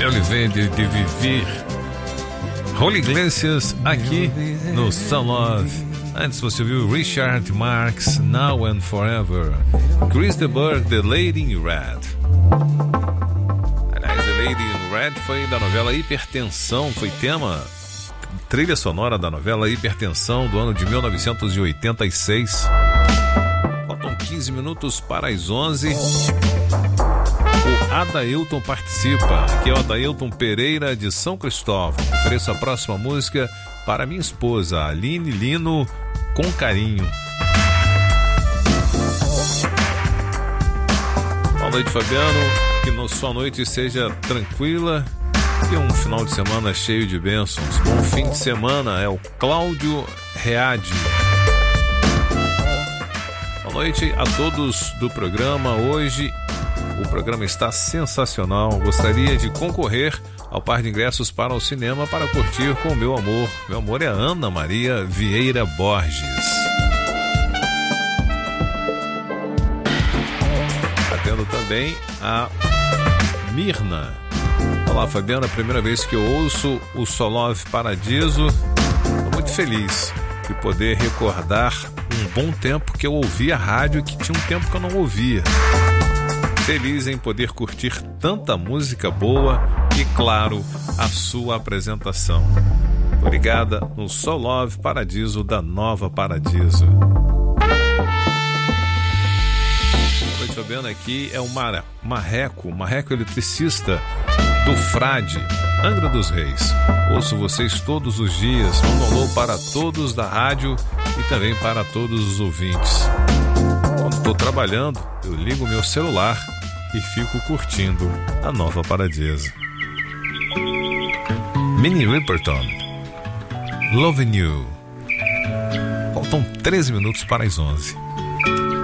Ele vem de viver. Raul Iglesias aqui no Soul Love. Antes você viu Richard Marx, Now and Forever. Chris de Burgh, The Lady in Red. Aliás, The Lady in Red foi da novela Hipertensão, foi trilha sonora da novela Hipertensão do ano de 1986. Faltam 15 minutos para as 11. O Adailton participa. Aqui é o Adailton Pereira de São Cristóvão. Ofereço a próxima música para minha esposa, Aline Lino, com carinho. Boa noite, Fabiano. Que sua noite seja tranquila e um final de semana cheio de bênçãos. Bom fim de semana. É o Cláudio Reade. Boa noite a todos do programa. Hoje o programa está sensacional. Gostaria de concorrer ao par de ingressos para o cinema para curtir com o meu amor. Meu amor é a Ana Maria Vieira Borges. Atendo também a Mirna. Olá, Fabiana, a primeira vez que eu ouço o Soul Love Paradiso. Estou muito feliz de poder recordar um bom tempo que eu ouvia rádio e que tinha um tempo que eu não ouvia. Feliz em poder curtir tanta música boa e, claro, a sua apresentação. Obrigada no Soul Love Paradiso da Nova Paradiso. Boa noite, Fabiano. Aqui é o Marreco eletricista do Frade, Angra dos Reis. Ouço vocês todos os dias. Um alô para todos da rádio e também para todos os ouvintes. Quando estou trabalhando, eu ligo meu celular e fico curtindo a Nova Paradiso. Minnie Riperton, Loving You. Faltam 13 minutos para as 11.